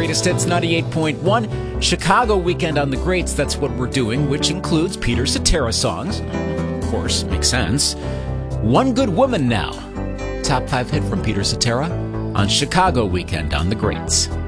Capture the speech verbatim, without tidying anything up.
Greatest Hits ninety-eight point one. Chicago Weekend on the Greats, that's what we're doing, which includes Peter Cetera songs. Of course, makes sense. One Good Woman Now. Top five hit from Peter Cetera on Chicago Weekend on the Greats.